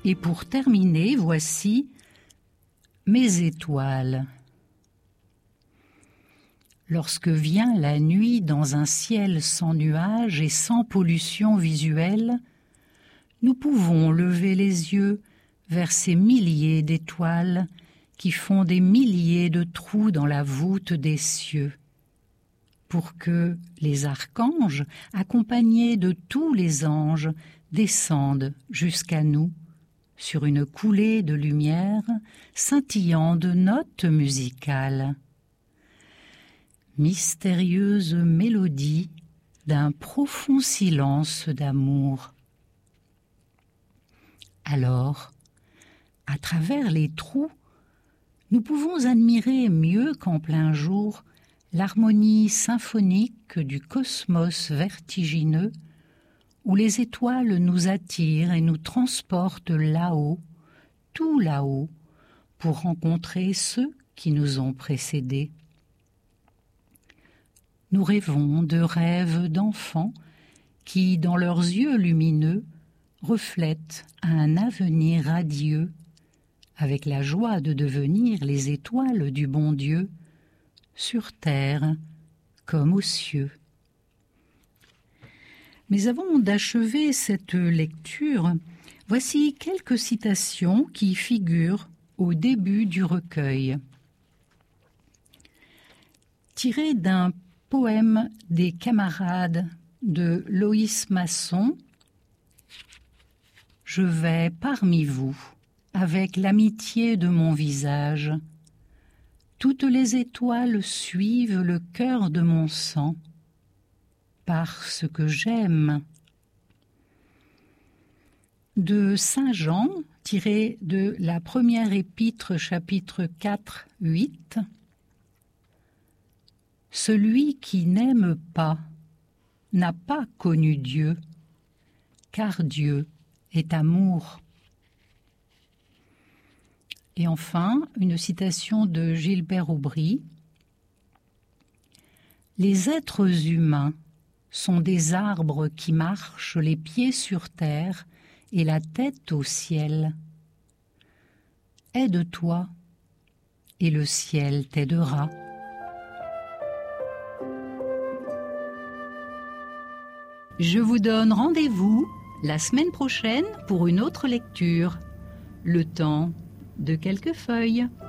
Et pour terminer, voici mes étoiles. Lorsque vient la nuit dans un ciel sans nuages et sans pollution visuelle, nous pouvons lever les yeux vers ces milliers d'étoiles qui font des milliers de trous dans la voûte des cieux, pour que les archanges, accompagnés de tous les anges, descendent jusqu'à nous sur une coulée de lumière scintillant de notes musicales. Mystérieuse mélodie d'un profond silence d'amour. Alors, à travers les trous, nous pouvons admirer mieux qu'en plein jour l'harmonie symphonique du cosmos vertigineux où les étoiles nous attirent et nous transportent là-haut, tout là-haut, pour rencontrer ceux qui nous ont précédés. Nous rêvons de rêves d'enfants qui, dans leurs yeux lumineux, reflètent un avenir radieux, avec la joie de devenir les étoiles du bon Dieu, sur terre comme aux cieux. Mais avant d'achever cette lecture, voici quelques citations qui figurent au début du recueil. Tirées d'un poème des camarades de Loïs Masson, « Je vais parmi vous, avec l'amitié de mon visage. Toutes les étoiles suivent le cœur de mon sang, parce que j'aime. » De Saint Jean, tiré de la première épître, chapitre 4, 8. « Celui qui n'aime pas n'a pas connu Dieu, car Dieu est amour. » Et enfin, une citation de Gilbert Aubry. « Les êtres humains sont des arbres qui marchent les pieds sur terre et la tête au ciel. Aide-toi, et le ciel t'aidera. » Je vous donne rendez-vous la semaine prochaine pour une autre lecture. Le temps de quelques feuilles.